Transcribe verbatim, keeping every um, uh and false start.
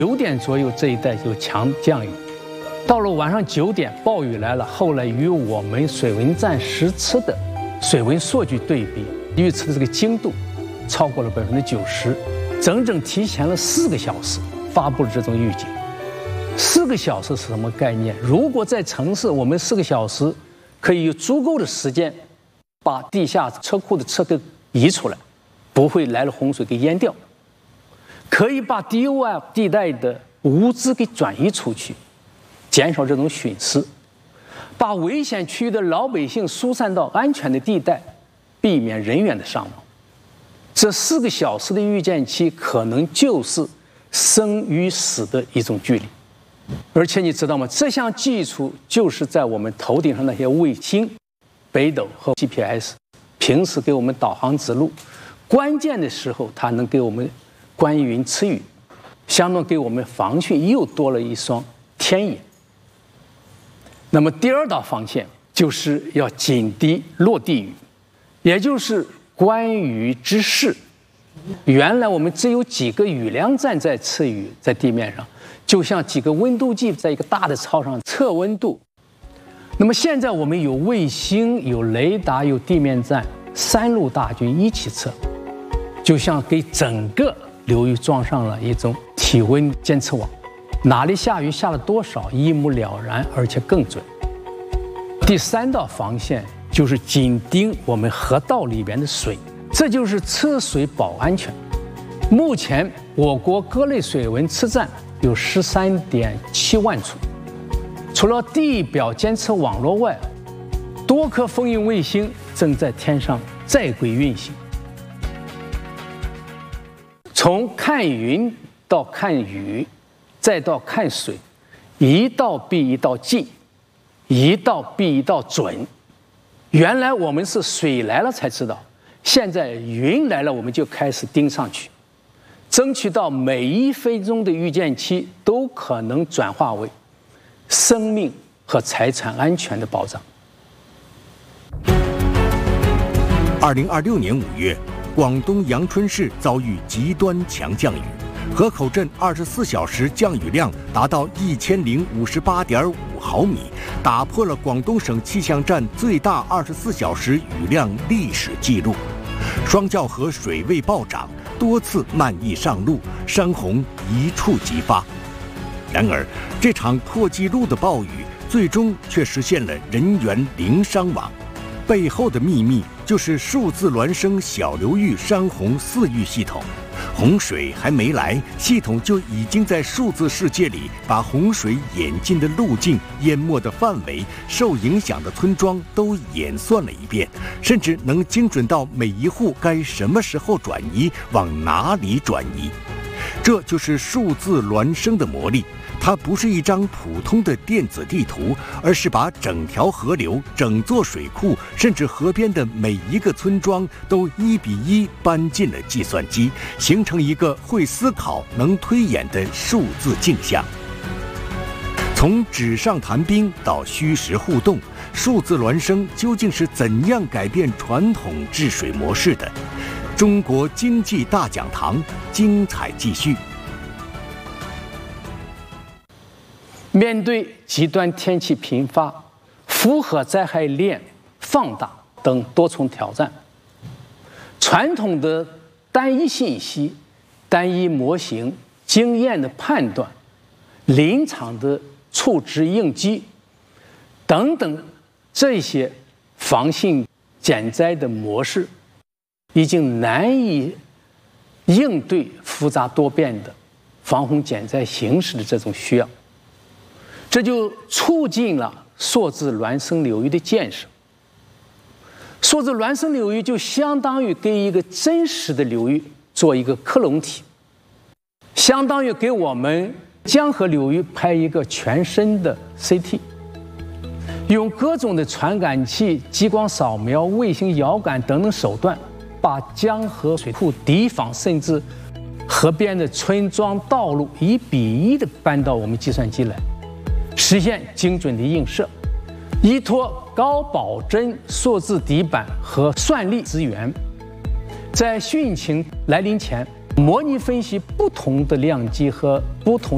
九点左右这一带有强降雨，到了晚上九点暴雨来了。后来与我们水文站实测的水文数据对比，预测的这个精度超过了百分之九十，整整提前了四个小时发布了这种预警。四个小时是什么概念？如果在城市，我们四个小时可以有足够的时间把地下车库的车给移出来，不会来了洪水给淹掉。可以把低污染地带的物资给转移出去，减少这种损失，把危险区域的老百姓疏散到安全的地带，避免人员的伤亡。这四个小时的预见期可能就是生与死的一种距离。而且你知道吗？这项技术就是在我们头顶上那些卫星、北斗和 G P S， 平时给我们导航指路，关键的时候它能给我们观云吃雨，相当给我们防汛又多了一双天眼。那么第二道防线就是要紧滴落地雨，也就是观雨之势。原来我们只有几个雨量站在测雨，在地面上，就像几个温度计在一个大的操上测温度。那么现在我们有卫星、有雷达、有地面站，三路大军一起测，就像给整个流域装上了一种体温监测网，哪里下雨下了多少一目了然，而且更准。第三道防线就是紧盯我们河道里边的水，这就是测水保安全。目前我国各类水文测站有十三点七万处，除了地表监测网络外，多颗风云卫星正在天上在轨运行。从看云到看雨，再到看水，一道比一道近，一道比一道准。原来我们是水来了才知道，现在云来了我们就开始盯上去，争取到每一分钟的预见期都可能转化为生命和财产安全的保障。 二零二六年五月，广东阳春市遭遇极端强降雨，河口镇二十四小时降雨量达到一千零五十八点五毫米，打破了广东省气象站最大二十四小时雨量历史记录。双校河水位暴涨，多次漫溢上路，山洪一触即发。然而，这场破纪录的暴雨最终却实现了人员零伤亡。背后的秘密就是数字孪生小流域山洪四域系统。洪水还没来，系统就已经在数字世界里把洪水演进的路径、淹没的范围、受影响的村庄都演算了一遍，甚至能精准到每一户该什么时候转移，往哪里转移。这就是数字孪生的魔力。它不是一张普通的电子地图，而是把整条河流、整座水库，甚至河边的每一个村庄都一比一搬进了计算机，形成一个会思考、能推演的数字镜像。从纸上谈兵到虚实互动，数字孪生究竟是怎样改变传统治水模式的？中国经济大讲堂精彩继续。 面对极端天气频发、复合灾害链放大等多重挑战，传统的单一信息、单一模型、经验的判断、临场的处置应急等等这些防汛减灾的模式，已经难以应对复杂多变的防洪减灾形势的这种需要。这就促进了数字孪生流域的建设。数字孪生流域就相当于给一个真实的流域做一个克隆体，相当于给我们江河流域拍一个全身的 C T， 用各种的传感器、激光扫描、卫星遥感等等手段，把江河水库堤防甚至河边的村庄道路一比一的搬到我们计算机来，实现精准的映射，依托高保真数字底板和算力资源，在汛情来临前模拟分析不同的量级和不同